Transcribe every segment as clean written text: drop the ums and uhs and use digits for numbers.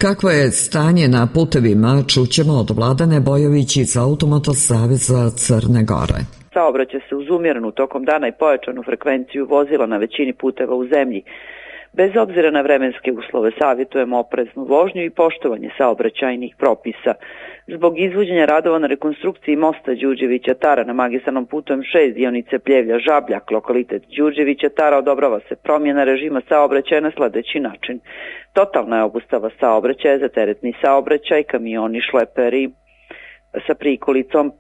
Kakvo je stanje na putevima, čućemo od Vladane Bojović iz Automoto saveza Crne Gore. Saobraćaj se uz umjerenu tokom dana i pojačanu frekvenciju vozila na većini puteva u zemlji. Bez obzira na vremenske uslove savjetujemo opreznu vožnju i poštovanje saobraćajnih propisa. Zbog izvođenja radova na rekonstrukciji mosta Đurđevića Tara na magistralnom putu M6 dionice Pljevlja-Žabljak, lokalitet Đurđevića Tara, odobrava se promjena režima saobraćaja na sledeći način. Totalna je obustava saobraćaja za teretni saobraćaj, kamioni, šleperi sa prikolicom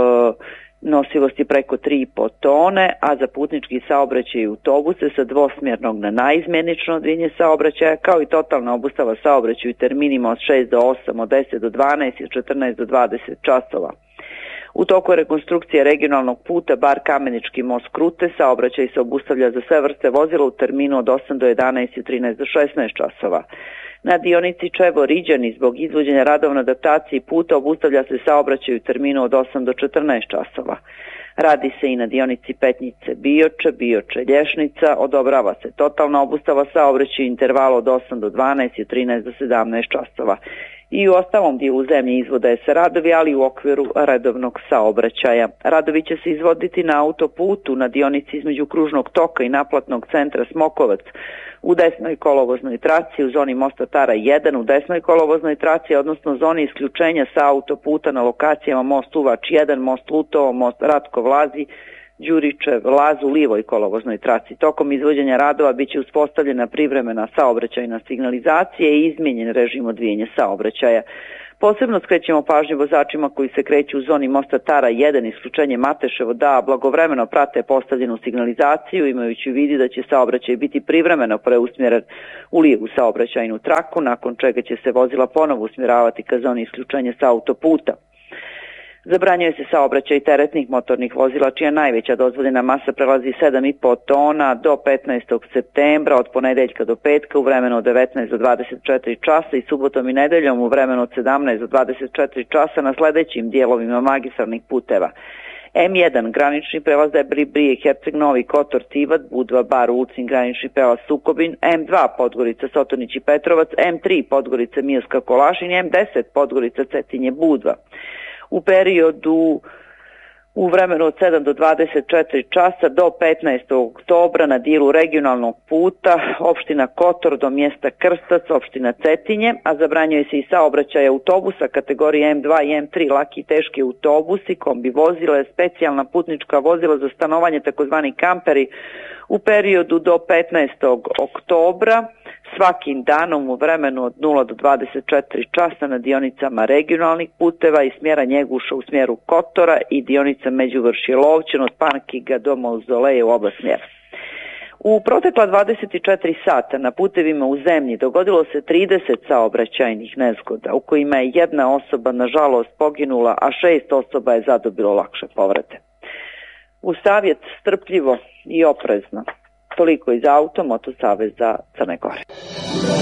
nosivosti preko 3,5 tone, a za putnički saobraćaj i autobuse sa dvosmjernog na naizmjenično odvijenje saobraćaja, kao i totalna obustava saobraćaju i terminima od 6 do 8, od 10 do 12 i od 14 do 20 časova. U toku je rekonstrukcije regionalnog puta Bar Kamenički most Krute, saobraćaj se obustavlja za sve vrste vozila u terminu od 8 do 11 i 13 do 16 časova. Na dionici Čevo-Riđani zbog izvođenja radova na adaptaciji puta obustavlja se saobraćaj u terminu od 8 do 14 časova. Radi se i na dionici Petnjice-Bioče, Bioče-Lješnica, odobrava se totalna obustava saobraćaja u intervalu od 8 do 12 i 13 do 17 časova. I u ostalom dijelu zemlje izvode se radovi, ali u okviru redovnog saobraćaja. Radovi će se izvoditi na autoputu na dionici između kružnog toka i naplatnog centra Smokovac u desnoj kolovoznoj traci, u zoni mosta Tara 1 u desnoj kolovoznoj traci, odnosno zoni isključenja sa autoputa na lokacijama most Uvač 1, most Lutovo, most Ratko Vlazi, Đuričev Laz u livoj kolovoznoj traci. Tokom izvođenja radova biće uspostavljena privremena saobraćajna signalizacija i izmijenjen režim odvijenja saobraćaja. Posebno skrećemo pažnju vozačima koji se kreću u zoni mosta Tara 1, isključenje Mateševo, da blagovremeno prate postavljenu signalizaciju, imajući u vidu da će saobraćaj biti privremeno preusmjeren u lijevu saobraćajnu traku, nakon čega će se vozila ponovo usmjeravati ka zoni isključenja sa autoputa. Zabranjuje se saobraćaj teretnih motornih vozila čija najveća dozvoljena masa prelazi 7,5 tona do 15. septembra od ponedeljka do petka u vremenu od 19 do 24 časa i subotom i nedeljom u vremenu od 17 do 24 časa na sledećim dijelovima magistralnih puteva. M1 granični prelaz Debri Brijeg, Herceg Novi, Kotor, Tivat, Budva, Bar, Ulcin, granični prelaz Sukobin, M2 Podgorica, Sotonić i Petrovac, M3 Podgorica, Mijevska, Kolašin, M10 Podgorica, Cetinje, Budva. U periodu u vremenu od 7 do 24 časa do 15. oktobra na dijelu regionalnog puta opština Kotor do mjesta Krstac, opština Cetinje, a zabranjuje se i saobraćaj autobusa kategorije M2 i M3, laki i teški autobusi, kombi vozila, specijalna putnička vozila za stanovanje, takozvani kamperi, u periodu do 15. oktobra svakim danom u vremenu od 0 do 24 časa na dionicama regionalnih puteva i smjera Njeguša u smjeru Kotora i dionica Međuvršje Lovćen od Pankiga do Mauzoleja u oba smjera. U protekla 24 sata na putevima u zemlji dogodilo se 30 saobraćajnih nezgoda u kojima je jedna osoba nažalost poginula, a 6 osoba je zadobilo lakše povrede. U savjet strpljivo i oprezno. Toliko iz Automoto saveza Crne Gore.